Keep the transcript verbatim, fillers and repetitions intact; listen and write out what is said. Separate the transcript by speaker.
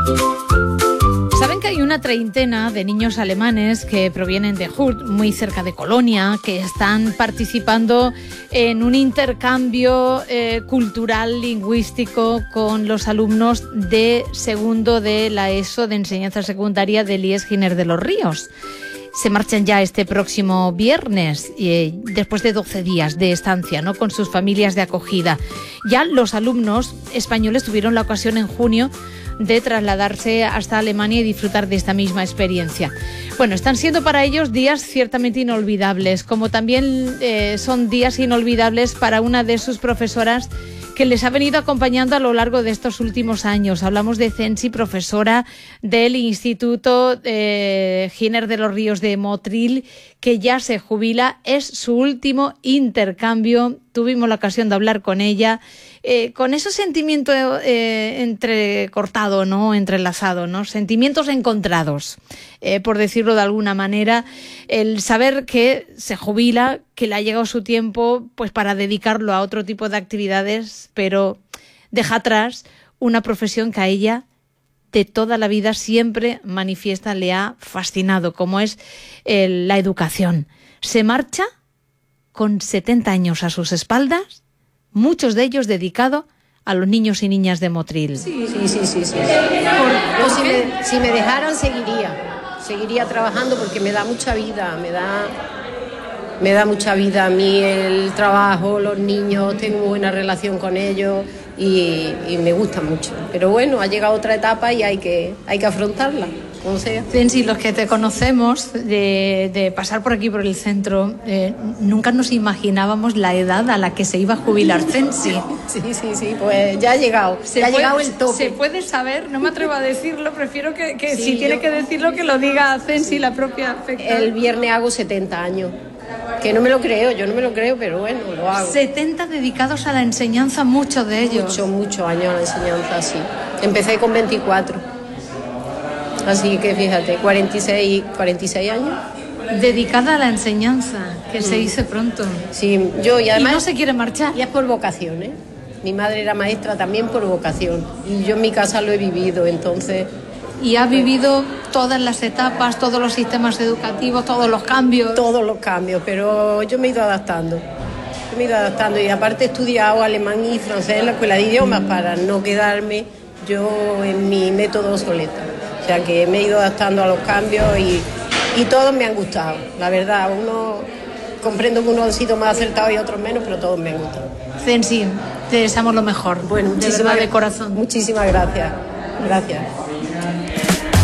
Speaker 1: Saben que hay una treintena de niños alemanes que provienen de Hurt, muy cerca de Colonia, que están participando en un intercambio eh, cultural, lingüístico con los alumnos de segundo de la ESO de enseñanza secundaria de Elías Giner de los Ríos. Se marchan ya este próximo viernes, eh, después de doce días de estancia, ¿no?, con sus familias de acogida. Ya los alumnos españoles tuvieron la ocasión en junio de trasladarse hasta Alemania y disfrutar de esta misma experiencia. Bueno, están siendo para ellos días ciertamente inolvidables, como también eh, son días inolvidables para una de sus profesoras que les ha venido acompañando a lo largo de estos últimos años. Hablamos de Censi, profesora del Instituto eh, Giner de los Ríos de Motril, que ya se jubila. Es su último intercambio. Tuvimos la ocasión de hablar con ella, eh, con ese sentimiento eh, entrecortado, ¿no?, entrelazado, ¿no?, sentimientos encontrados, eh, por decirlo de alguna manera. El saber que se jubila, que le ha llegado su tiempo pues para dedicarlo a otro tipo de actividades, pero deja atrás una profesión que a ella de toda la vida siempre manifiesta le ha fascinado, como es el, la educación. Se marcha con setenta años a sus espaldas, muchos de ellos dedicados a los niños y niñas de Motril.
Speaker 2: Sí, sí, sí, sí. sí. Por, yo, si, me, si me dejaran, seguiría. Seguiría trabajando porque me da mucha vida, me da, me da mucha vida a mí el trabajo, los niños, tengo muy buena relación con ellos y, y me gusta mucho. Pero bueno, ha llegado otra etapa y hay que, hay que afrontarla. O sea.
Speaker 1: Censi, los que te conocemos de, de pasar por aquí por el centro, eh, nunca nos imaginábamos la edad a la que se iba a jubilar Censi.
Speaker 2: Sí, sí, sí, pues ya ha llegado,
Speaker 1: se
Speaker 2: ya ha
Speaker 1: puede,
Speaker 2: llegado el tope.
Speaker 1: Se puede saber, no me atrevo a decirlo, prefiero que, que
Speaker 2: sí,
Speaker 1: si tiene
Speaker 2: yo,
Speaker 1: que decirlo que lo diga Censi, sí. La propia afectada.
Speaker 2: El viernes hago setenta años, que no me lo creo, yo no me lo creo, pero bueno, lo hago.
Speaker 1: setenta dedicados a la enseñanza, muchos de ellos.
Speaker 2: Muchos, muchos años a la enseñanza, sí. Empecé con veinticuatro. Así que fíjate, cuarenta y seis, cuarenta y seis años.
Speaker 1: Dedicada a la enseñanza, que mm. se dice pronto.
Speaker 2: Sí, yo y además...
Speaker 1: Y no se quiere marchar.
Speaker 2: Y es por vocación, ¿eh? Mi madre era maestra también por vocación. Y yo en mi casa lo he vivido, entonces...
Speaker 1: Y ha vivido todas las etapas, todos los sistemas educativos, todos los cambios.
Speaker 2: Todos los cambios, pero yo me he ido adaptando. Yo me he ido adaptando y aparte he estudiado alemán y francés en la escuela de idiomas para no quedarme yo en mi método soleta. O sea que me he ido adaptando a los cambios y, y todos me han gustado, la verdad. Uno, comprendo que uno ha sido más acertado y otros menos, pero todos me han gustado.
Speaker 1: Censi, te deseamos lo mejor.
Speaker 2: Bueno,
Speaker 1: de verdad, de corazón.
Speaker 2: Muchísimas gracias. Gracias.